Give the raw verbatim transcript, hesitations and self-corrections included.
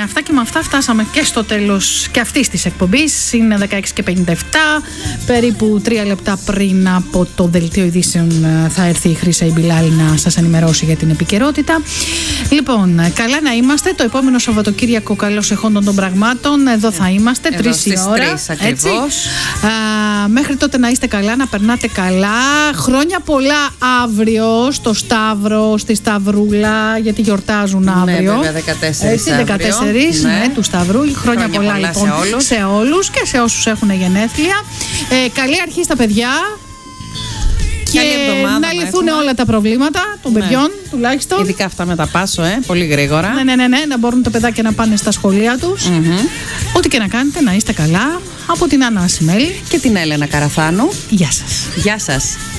αυτά και με αυτά φτάσαμε και στο τέλος και αυτής της εκπομπής. Είναι δεκαέξι και πενήντα επτά, περίπου τρία λεπτά πριν από το δελτίο ειδήσεων θα έρθει η Χρύσα Ιμπιλάλη να σας ενημερώσει για την επικαιρότητα. Λοιπόν, καλά να είμαστε. Το επόμενο Σαββατοκύριακο, καλώς εχόντων των πραγμάτων, εδώ θα είμαστε, τρεις η ώρα. Έτσι. Α, μέχρι τότε να είστε καλά, να περνάτε καλά. Χρόνια πολλά αύριο στο Σταύρο, στη Σταυρούλα, γιατί γιορτάζουν αύριο. Ναι, βέβαια, δεκατέσσερις. Έτσι, δεκατέσσερις, ναι, ναι, του Σταυρού. Χρόνια, Χρόνια πολλά, πολλά λοιπόν σε όλους. σε όλους και σε όσους έχουν γενέθλια. Ε, καλή αρχή στα παιδιά. Και να λυθούν όλα τα προβλήματα των ναι. παιδιών, τουλάχιστον. Ειδικά αυτά με τα πάσο, ε, πολύ γρήγορα. Ναι, ναι, ναι, ναι, να μπορούν τα παιδάκια να πάνε στα σχολεία τους. Mm-hmm. Ό,τι και να κάνετε, να είστε καλά. Από την Άννα Ασημέλη και την Έλενα Καραθάνου. Γεια σας. Γεια σας.